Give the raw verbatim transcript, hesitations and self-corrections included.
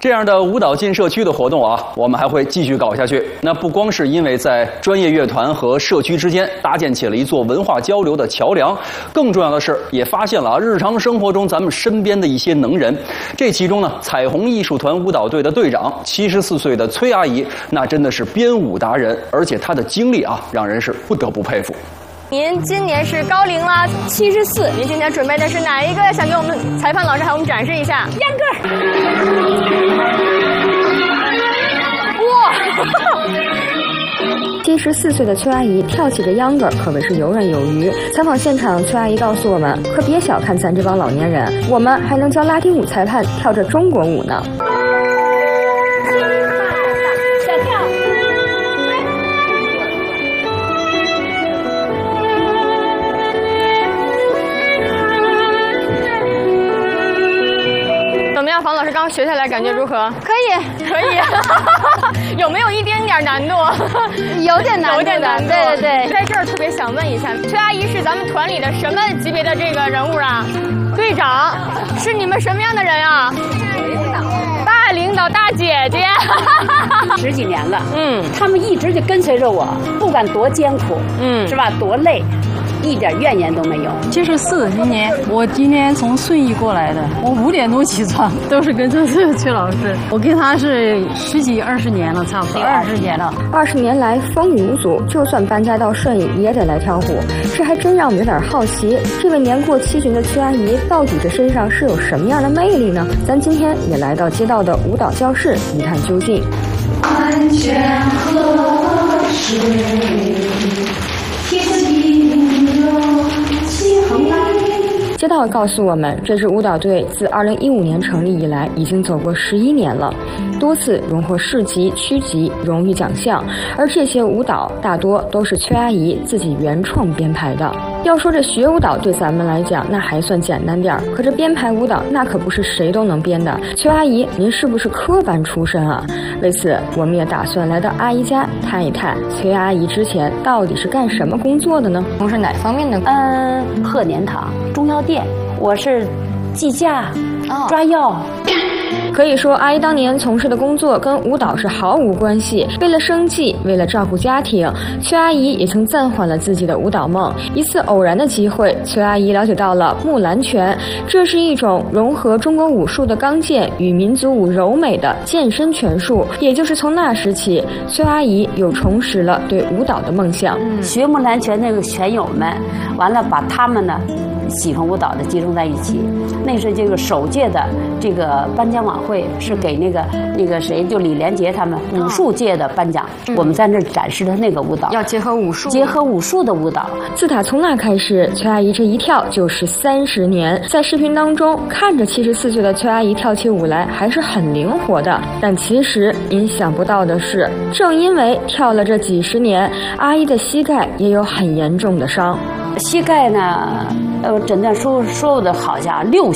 这样的舞蹈进社区的活动啊，我们还会继续搞下去。那不光是因为在专业乐团和社区之间搭建起了一座文化交流的桥梁，更重要的是也发现了啊，日常生活中咱们身边的一些能人。这其中呢，彩虹艺术团舞蹈队的队长，七十四岁的崔阿姨，那真的是编舞达人，而且她的经历啊，让人是不得不佩服。 您今年是高龄了，七十四。您今天准备的是哪一个？想给我们裁判老师还有我们展示一下？秧歌儿。哇！ 七十四岁的崔阿姨跳起个秧歌可谓是游刃有余。采访现场，崔阿姨告诉我们，可别小看咱这帮老年人，我们还能教拉丁舞裁判跳着中国舞呢。 房老师刚学下来感觉如何？可以，可以。有没有一点点难度？ 有点难度， 有点难度。 对对对， 在这儿特别想问一下，崔阿姨是咱们团里的什么级别的这个人物啊？队长，是你们什么样的人啊？大领导，大姐姐。 十几年了，嗯，他们一直就跟随着我，不管多艰苦，嗯，是吧？多累。一点怨言都没有。 七十四今年，我今天从顺义过来的，我五点多起床，都是跟着这个崔老师。我跟他是十几二十年了，差不多二十年了。 二十年来风雨无阻，就算搬家到顺义也得来跳舞。这还真让我们有点好奇，这位年过七旬的崔阿姨到底这身上是有什么样的魅力呢？咱今天也来到街道的舞蹈教室一探究竟。安全河水。街道告诉我们，这支舞蹈队自二零一五年成立以来，已经走过十一年了，多次荣获市级、区级荣誉奖项。而这些舞蹈大多都是崔阿姨自己原创编排的。要说这学舞蹈对咱们来讲，那还算简单点儿，可这编排舞蹈那可不是谁都能编的。崔阿姨，您是不是科班出身啊？为此，我们也打算来到阿姨家探一探，崔阿姨之前到底是干什么工作的呢？从事哪方面的？ 嗯，鹤年堂中药店，我是计价、哦、抓药。 可以说，阿姨当年从事的工作跟舞蹈是毫无关系。为了生计，为了照顾家庭，崔阿姨也曾暂缓了自己的舞蹈梦。一次偶然的机会，崔阿姨了解到了木兰拳，这是一种融合中国武术的刚健与民族舞柔美的健身拳术。也就是从那时起，崔阿姨又重拾了对舞蹈的梦想。 嗯、学木兰拳那个拳友们，完了把他们呢喜欢舞蹈的集中在一起。那是这个首届的这个颁奖晚会，是给那个那个谁，就李连杰他们武术界的颁奖。嗯、我们在那展示的那个舞蹈， 要结合武术， 结合武术的舞蹈。 自打从那开始，崔阿姨这一跳就是三十年。在视频当中，看着七十四岁的崔阿姨跳起舞来还是很灵活的，但其实您想不到的是，正因为跳了这几十年，阿姨的膝盖也有很严重的伤。 膝盖呢，呃，诊断书说的好像六